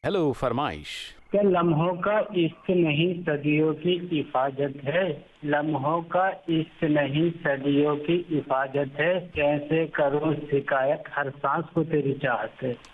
Hello फरमाइश। क्या लम्हों का इश्क नहीं सदियों की हिफाजत है। लम्हों का इश्क नहीं सदियों की हिफाजत है। कैसे करूं शिकायत हर सांस को तेरी चाहत है।